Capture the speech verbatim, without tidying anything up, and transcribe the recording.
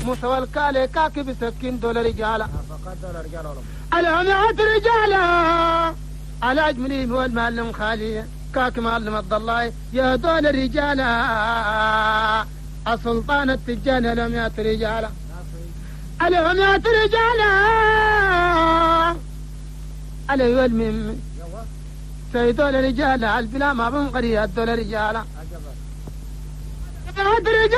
موسى والكالي كاكي بسكين دول رجالة فقط دول رجالة الهمات رجالة على أجملي هو المعلم خالي كاك معلم الضلاي يا دول رجالة السلطان التجان الهمات رجالة الهمات رجالة علي والمم سيدول رجالة البلا ما بنقري الدول رجالة الهمات رجالة